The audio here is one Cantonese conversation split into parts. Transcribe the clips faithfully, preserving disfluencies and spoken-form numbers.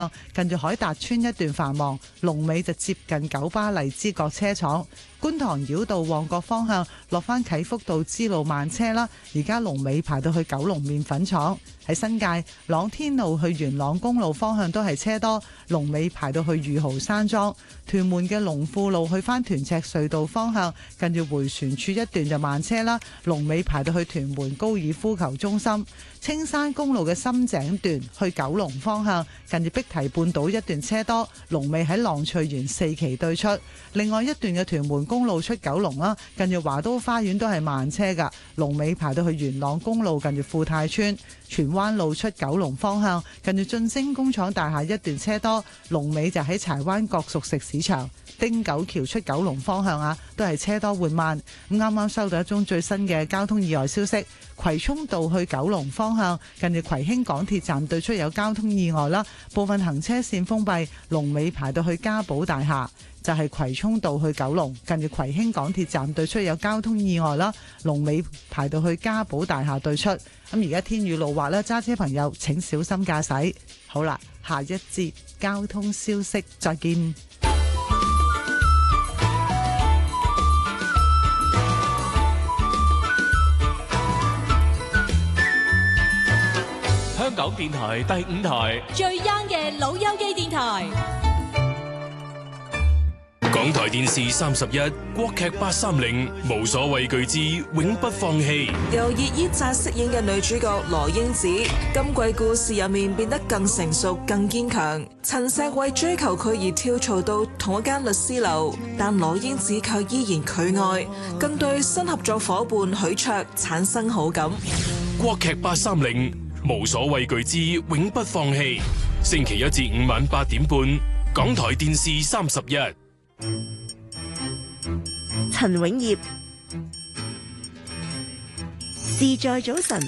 近住海達村一段繁忙，龍尾就接近九巴荔枝角車廠。觀塘繞道旺角方向落返啟福道支路慢車啦，而家龍尾排到去九龍麵粉廠。喺新界朗天路去元朗公路方向都係車多，龍尾排到去御豪山莊。屯門嘅龍富路去返屯赤隧道方向，近住迴旋處一段就慢車啦，龍尾排到去屯門高爾夫球中心。青山公路嘅深井段去九龍方向，近住碧堤半島一段車多，龍尾喺浪翠園四期對出。另外一段嘅屯門公路出九龍啦，近住華都花園都係慢車噶，龍尾排到去元朗公路近住富泰村。荃灣路出九龍方向，近住晉升工廠大廈一段車多，龍尾就喺柴灣角熟食市場。汀九橋出九龍方向啊，都係車多緩慢。咁啱啱收到一宗最新嘅交通意外消息，葵涌道去九龍方向，近住葵興港鐵站對出有交通意外啦，部分行車線封閉，龍尾排到去嘉寶大廈。就係葵涌道去九龍，近住葵興港鐵站對出有交通意外啦，龍尾排到去嘉寶大廈對出。咁而家天雨路滑啦，揸車朋友請小心駕駛。好啦，下一節交通消息再見。 香港電台第五台最 young 嘅老友記電台。 港台電視三十一，國劇八三零，無所畏懼之永不放棄。 由葉依扎飾演嘅女主角羅英子，今季故事入面變得更成熟、更堅強。陳碩為追求佢而跳槽到同一間律師樓，但羅英子卻依然拒愛，更對新合作伙伴許卓產生好感。 國劇八三零，無所畏懼之永不放棄。星期一至五晚八點半，港台電視三十一。 陳永業，事在早晨。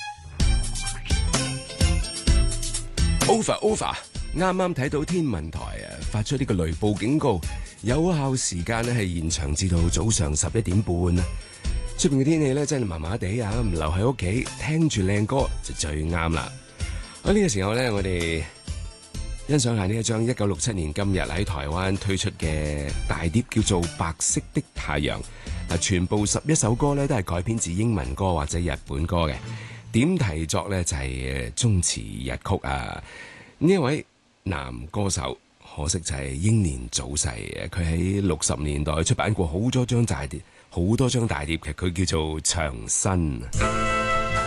Over over，啱啱睇到天文台啊發出呢個雷暴警告，有效時間咧係延長至到早上十一點半啊！出邊嘅天氣咧真係麻麻地啊，唔留喺屋企聽住靚歌就最啱啦。喺呢個時候咧，我哋欣賞下呢一張一九六七年今日喺台灣推出嘅大碟，叫做《白色的太陽》。嗱，全部十一首歌咧都係改編自英文歌或者日本歌嘅，點題作咧就係中詞日曲啊。呢一位男歌手可惜就係英年早逝嘅，佢喺六十年代出版過好多張大碟，好多張大碟嘅，佢叫做長新。